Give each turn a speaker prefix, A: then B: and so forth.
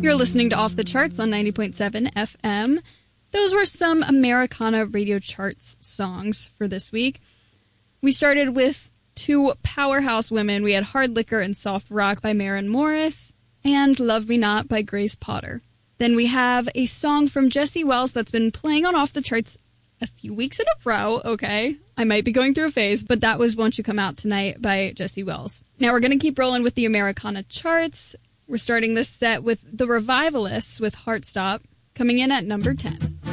A: You're listening to Off the Charts on 90.7 FM. Those were some Americana Radio Charts songs for this week. We started with two powerhouse women. We had Hard Liquor and Soft Rock by Maren Morris and Love Me Not by Grace Potter. Then we have a song from Jessie Wells that's been playing on Off the Charts a few weeks in a row. Okay, I might be going through a phase, but that was Won't You Come Out Tonight by Jessie Wells. Now we're going to keep rolling with the Americana charts. We're starting this set with The Revivalists with Heartstop, coming in at number 10.